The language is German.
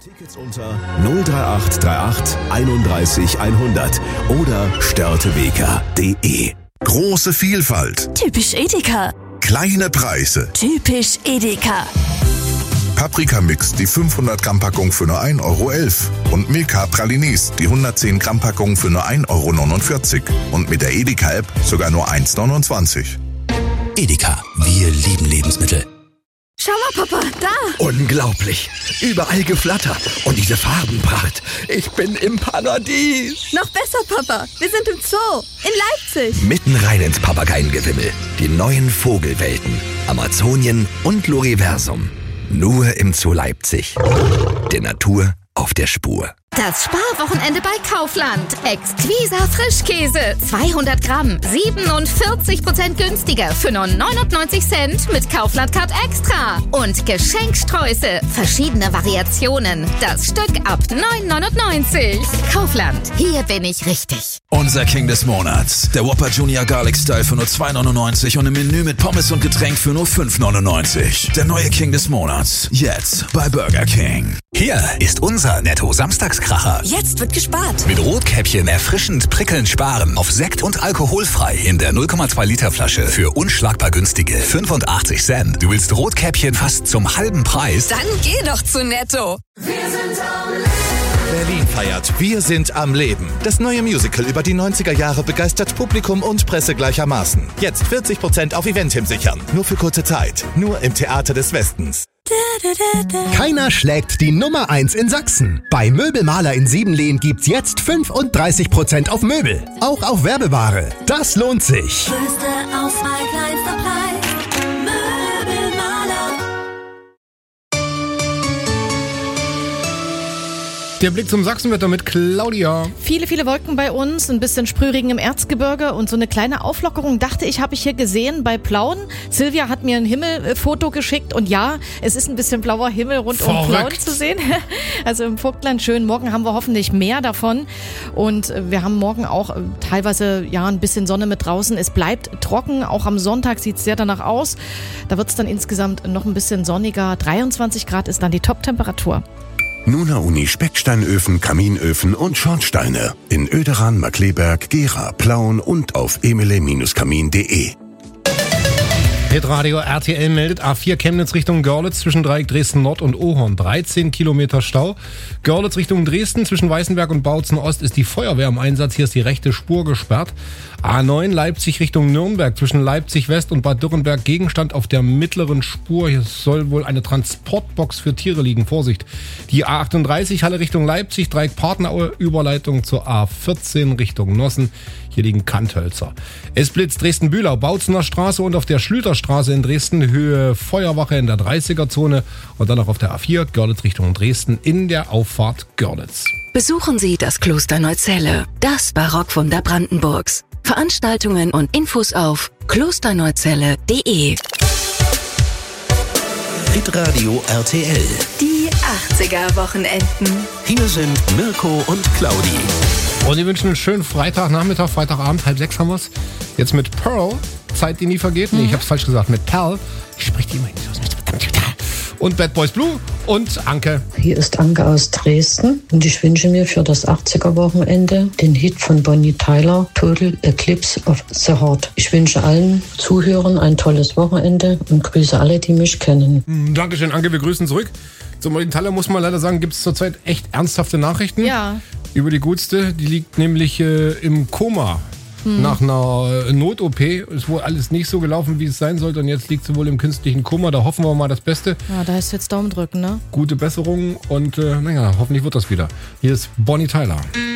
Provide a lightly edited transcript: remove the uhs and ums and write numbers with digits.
Tickets unter 03838 31 100 oder störtebeker.de. Große Vielfalt. Typisch Edeka. Kleine Preise. Typisch Edeka. Paprika-Mix, die 500 Gramm Packung für nur 1,11 € und Milka Pralines, die 110 Gramm Packung für nur 1,49 € und mit der Edeka-App sogar nur 1,29 €. Edeka, wir lieben Lebensmittel. Schau mal, Papa, da! Unglaublich! Überall Geflatter und diese Farbenpracht. Ich bin im Paradies! Noch besser, Papa, wir sind im Zoo, in Leipzig. Mitten rein ins Papageiengewimmel. Die neuen Vogelwelten, Amazonien und Loriversum. Nur im Zoo Leipzig. Der Natur auf der Spur. Das Sparwochenende bei Kaufland. Exquisa Frischkäse. 200 Gramm. 47% günstiger. Für nur 99 Cent mit Kaufland Card Extra. Und Geschenksträuße. Verschiedene Variationen. Das Stück ab 9,99. Kaufland. Hier bin ich richtig. Unser King des Monats. Der Whopper Junior Garlic Style für nur 2,99 und im Menü mit Pommes und Getränk für nur 5,99. Der neue King des Monats. Jetzt bei Burger King. Hier ist unser Netto-Samstagskracher. Jetzt wird gespart. Mit Rotkäppchen erfrischend prickelnd sparen. Auf Sekt und alkoholfrei in der 0,2 Liter Flasche für unschlagbar günstige 85 Cent. Du willst Rotkäppchen fast zum halben Preis? Dann geh doch zu Netto. Berlin feiert Wir sind am Leben. Das neue Musical über die 90er Jahre begeistert Publikum und Presse gleichermaßen. Jetzt 40% auf Eventim sichern. Nur für kurze Zeit. Nur im Theater des Westens. Keiner schlägt die Nummer 1 in Sachsen. Bei Möbelmaler in Siebenlehn gibt's jetzt 35% auf Möbel. Auch auf Werbeware. Das lohnt sich. Größte Auswahl, kleinster Preis. Möbelmaler. Der Blick zum Sachsenwetter mit Claudia. Viele Wolken bei uns, ein bisschen Sprühregen im Erzgebirge und so eine kleine Auflockerung, dachte ich, habe ich hier gesehen bei Plauen. Silvia hat mir ein Himmelfoto geschickt und ja, es ist ein bisschen blauer Himmel rund um Plauen zu sehen. Also im Vogtland schön. Morgen haben wir hoffentlich mehr davon und wir haben morgen auch teilweise ja ein bisschen Sonne mit draußen. Es bleibt trocken, auch am Sonntag sieht es sehr danach aus. Da wird es dann insgesamt noch ein bisschen sonniger. 23 Grad ist dann die Top-Temperatur. Nuna Uni Specksteinöfen, Kaminöfen und Schornsteine. In Oederan, Markleberg, Gera, Plauen und auf emile-kamin.de. Hitradio RTL meldet A4 Chemnitz Richtung Görlitz zwischen Dreieck Dresden Nord und Ohorn. 13 Kilometer Stau. Görlitz Richtung Dresden zwischen Weißenberg und Bautzen Ost ist die Feuerwehr im Einsatz. Hier ist die rechte Spur gesperrt. A9 Leipzig Richtung Nürnberg zwischen Leipzig West und Bad Dürrenberg Gegenstand auf der mittleren Spur. Hier soll wohl eine Transportbox für Tiere liegen. Vorsicht. Die A38 Halle Richtung Leipzig, Dreieck Partneraue, Überleitung zur A14 Richtung Nossen. Hier liegen Kanthölzer. Es blitzt Dresden-Bühlau, Bautzener Straße und auf der Schlüterstraße in Dresden Höhe Feuerwache in der 30er-Zone und dann auch auf der A4 Görlitz Richtung Dresden in der Auffahrt Görlitz. Besuchen Sie das Kloster Neuzelle, das Barockwunder Brandenburgs. Veranstaltungen und Infos auf klosterneuzelle.de. Hitradio RTL. Die 80er-Wochenenden. Hier sind Mirko und Claudi. Und wir wünschen einen schönen Freitagnachmittag, Freitagabend, 5:30 haben wir's. Jetzt mit Pearl, Zeit, die nie vergeht. Nee, ich hab's falsch gesagt, mit Pearl. Ich spreche die immer nicht aus. Und Bad Boys Blue und Anke. Hier ist Anke aus Dresden und ich wünsche mir für das 80er-Wochenende den Hit von Bonnie Tyler, Total Eclipse of the Heart. Ich wünsche allen Zuhörern ein tolles Wochenende und grüße alle, die mich kennen. Dankeschön, Anke, wir grüßen zurück. Zu Bonnie Tyler muss man leider sagen, gibt es zurzeit echt ernsthafte Nachrichten. Ja. Über die Gutste, die liegt nämlich im Koma. Nach einer Not-OP ist wohl alles nicht so gelaufen, wie es sein sollte. Und jetzt liegt sie wohl im künstlichen Koma. Da hoffen wir mal das Beste. Ja, da ist jetzt Daumen drücken, ne? Gute Besserung und hoffentlich wird das wieder. Hier ist Bonnie Tyler.